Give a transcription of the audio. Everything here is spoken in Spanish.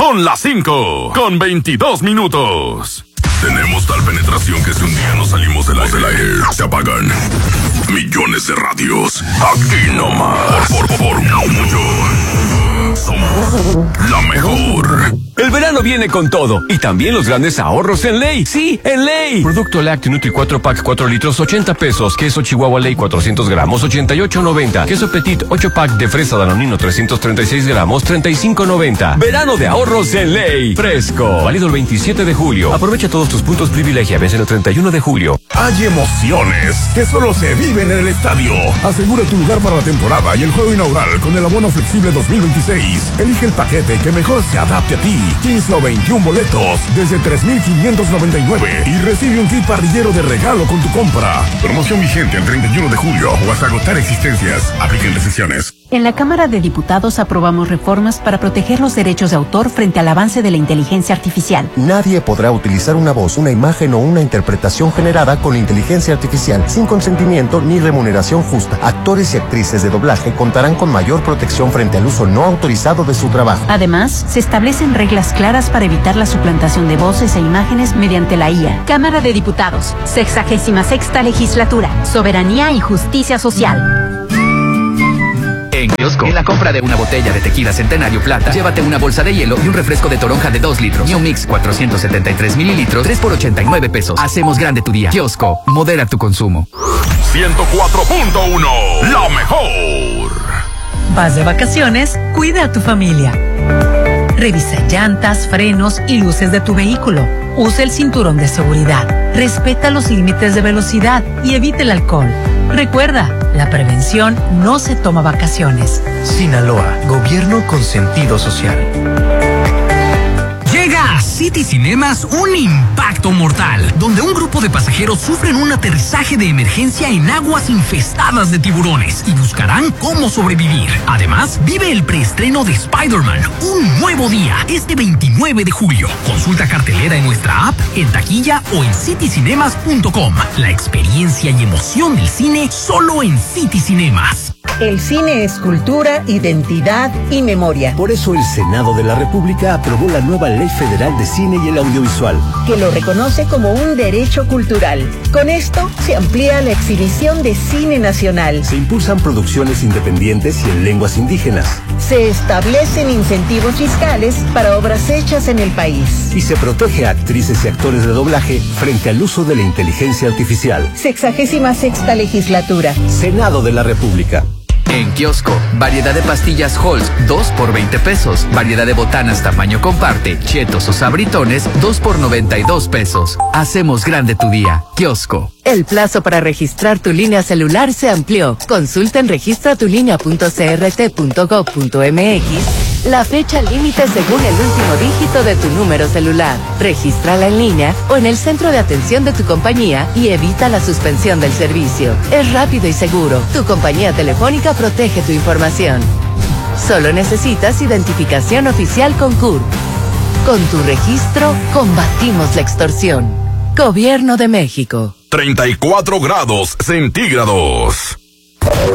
Son las 5:22. Tenemos tal penetración que si un día nos salimos del aire, se apagan millones de radios. Aquí nomás. Por mucho. Somos la mejor. El verano viene con todo y también los grandes ahorros en Ley. Sí, en Ley. Producto lácteo Nutri 4 pack 4 litros, 80 pesos. Queso Chihuahua Ley 400 gramos, 88.90. Queso Petit 8 pack de fresa Danonino 336 gramos, 35.90. Verano de ahorros en Ley. Fresco. Válido el 27 de julio. Aprovecha todos tus puntos privilegia. Vence el 31 de julio. Hay emociones que solo se viven en el estadio. Asegura tu lugar para la temporada y el juego inaugural con el abono flexible 2026. Elige el paquete que mejor se adapte a ti. 15 o 21 boletos desde 3,599 y recibe un kit parrillero de regalo con tu compra. Promoción vigente el 31 de julio o hasta agotar existencias. Apliquen restricciones. En la Cámara de Diputados aprobamos reformas para proteger los derechos de autor frente al avance de la inteligencia artificial. Nadie podrá utilizar una voz, una imagen o una interpretación generada con inteligencia artificial sin consentimiento ni remuneración justa. Actores y actrices de doblaje contarán con mayor protección frente al uso no autorizado de su trabajo. Además, se establecen reglas claras para evitar la suplantación de voces e imágenes mediante la IA. Cámara de Diputados, 66ª Legislatura, Soberanía y Justicia Social. En Kiosco, en la compra de una botella de tequila Centenario Plata, llévate una bolsa de hielo y un refresco de toronja de 2 litros. New Mix 473 mililitros, 3 por 89 pesos. Hacemos grande tu día. Kiosco, modera tu consumo. 104.1, la mejor. Vas de vacaciones, cuida a tu familia. Revisa llantas, frenos y luces de tu vehículo. Usa el cinturón de seguridad. Respeta los límites de velocidad y evita el alcohol. Recuerda, la prevención no se toma vacaciones. Sinaloa, gobierno con sentido social. Llega a City Cinemas un impacto mortal, donde un grupo de pasajeros sufren un aterrizaje de emergencia en aguas infestadas de tiburones y buscarán cómo sobrevivir. Además, vive el preestreno de Spider-Man, Un Nuevo Día, este 29 de julio. Consulta cartelera en nuestra app, en taquilla o en citycinemas.com. La experiencia y emoción del cine solo en City Cinemas. El cine es cultura, identidad y memoria. Por eso el Senado de la República aprobó la nueva Ley Federal de Cine y el Audiovisual, que lo reconoce como un derecho cultural. Con esto se amplía la exhibición de cine nacional. Se impulsan producciones independientes y en lenguas indígenas. Se establecen incentivos fiscales para obras hechas en el país. Y se protege a actrices y actores de doblaje frente al uso de la inteligencia artificial. 66ª Legislatura. Senado de la República. En Kiosco, variedad de pastillas Halls, 2 por 20 pesos. Variedad de botanas tamaño comparte, chetos o sabritones, 2 por 92 pesos. Hacemos grande tu día. Kiosco. El plazo para registrar tu línea celular se amplió. Consulta en registratulinea.crt.gov.mx la fecha límite según el último dígito de tu número celular. Regístrala en línea o en el centro de atención de tu compañía y evita la suspensión del servicio. Es rápido y seguro. Tu compañía telefónica protege tu información. Solo necesitas identificación oficial con CURP. Con tu registro, combatimos la extorsión. Gobierno de México. 34 grados centígrados.